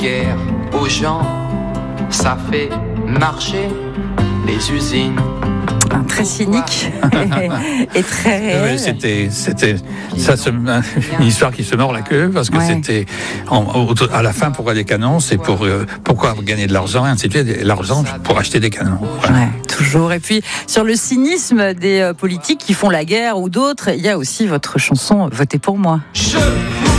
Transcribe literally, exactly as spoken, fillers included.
Guerre aux gens, ça fait marcher les usines. Très cynique et, et très réel. C'était, c'était ça, se, une histoire qui se mord la queue parce que ouais. c'était en, à la fin pourquoi des canons, c'est pour euh, pourquoi gagner de l'argent, et ainsi de suite, l'argent pour acheter des canons. Voilà. Ouais, toujours. Et puis sur le cynisme des euh, politiques qui font la guerre ou d'autres, il y a aussi votre chanson Votez pour moi. Je...